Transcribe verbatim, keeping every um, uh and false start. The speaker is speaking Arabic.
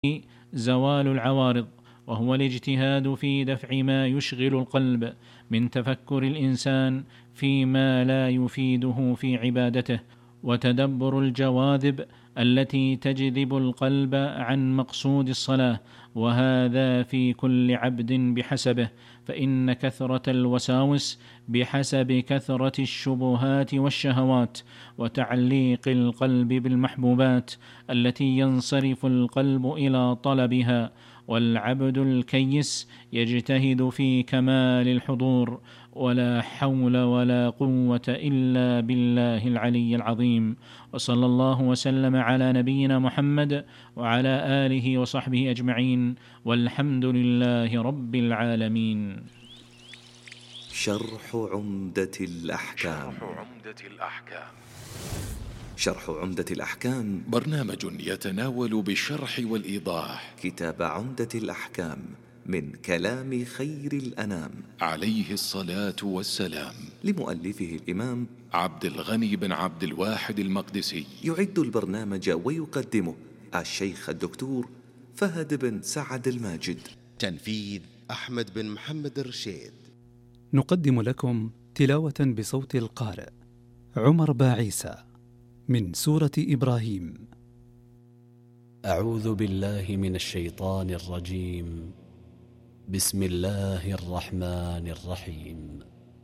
زوال العوارض، وهو الاجتهاد في دفع ما يشغل القلب من تفكر الإنسان فيما لا يفيده في عبادته، وتدبر الجواذب التي تجذب القلب عن مقصود الصلاة، وهذا في كل عبد بحسبه، فإن كثرة الوساوس بحسب كثرة الشبهات والشهوات وتعليق القلب بالمحبوبات التي ينصرف القلب إلى طلبها. والعبد الكيس يجتهد في كمال الحضور، ولا حول ولا قوة إلا بالله العلي العظيم. وصلى الله وسلم على نبينا محمد وعلى آله وصحبه أجمعين، والحمد لله رب العالمين. شرح عمدة الأحكام. شرح عمدة الأحكام. شرح عمدة الأحكام برنامج يتناول بالشرح والإيضاح كتاب عمدة الأحكام من كلام خير الأنام عليه الصلاة والسلام، لمؤلفه الإمام عبد الغني بن عبد الواحد المقدسي. يعد البرنامج ويقدمه الشيخ الدكتور فهد بن سعد الماجد. تنفيذ أحمد بن محمد الرشيد. نقدم لكم تلاوة بصوت القارئ عمر باعيسى من سورة إبراهيم. أعوذ بالله من الشيطان الرجيم. بسم الله الرحمن الرحيم.